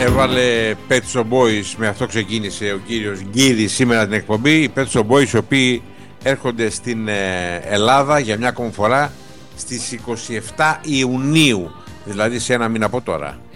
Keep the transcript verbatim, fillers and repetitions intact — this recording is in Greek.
έβαλε Pet Shop Boys, με αυτό ξεκίνησε ο κύριος Γκύρης σήμερα την εκπομπή. Οι Pet Shop Boys, οι οποίοι έρχονται στην Ελλάδα για μια ακόμη φορά στις είκοσι επτά Ιουνίου, δηλαδή σε ένα μήνα από τώρα.